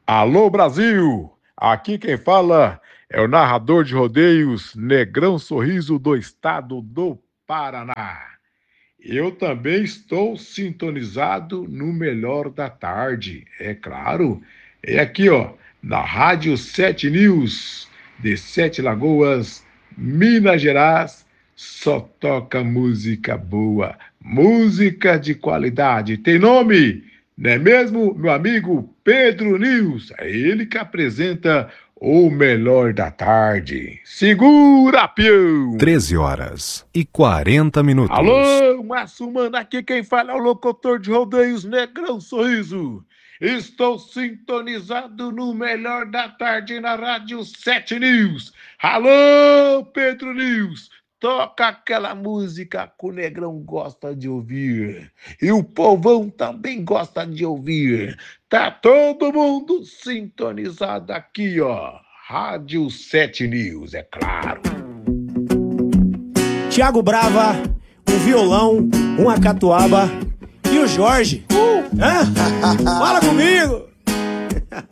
Alô Brasil, aqui quem fala é o narrador de rodeios Negrão Sorriso do estado do Paraná. Eu também estou sintonizado no melhor da tarde, é claro. É aqui, ó, na Rádio 7 News, de Sete Lagoas, Minas Gerais, só toca música boa, música de qualidade. Tem nome, não é mesmo, meu amigo Pedro News? É ele que apresenta o melhor da tarde. Segura, peão! 13h40. Alô, Mano, aqui quem fala é o locutor de rodeios Negrão Sorriso. Estou sintonizado no melhor da tarde na Rádio 7 News. Alô, Pedro News, toca aquela música que o Negrão gosta de ouvir. E o povão também gosta de ouvir. Tá todo mundo sintonizado aqui, ó. Rádio 7 News, é claro. Thiago Brava, um violão, uma catuaba e o Jorge. Fala comigo!